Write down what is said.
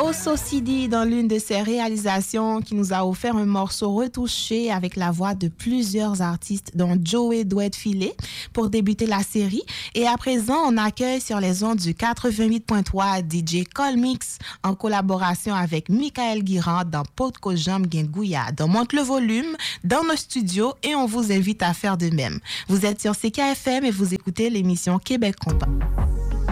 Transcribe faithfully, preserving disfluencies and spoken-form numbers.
Oso Sidi dans l'une de ses réalisations qui nous a offert un morceau retouché avec la voix de plusieurs artistes dont Joey Douet-Filé pour débuter la série. Et à présent, on accueille sur les ondes du quatre-vingt-huit point trois D J Colmix en collaboration avec Michael Guirand dans Podko Jam Gengouya. On monte le volume dans nos studios et on vous invite à faire de même. Vous êtes sur C K F M et vous écoutez l'émission Québec Compas.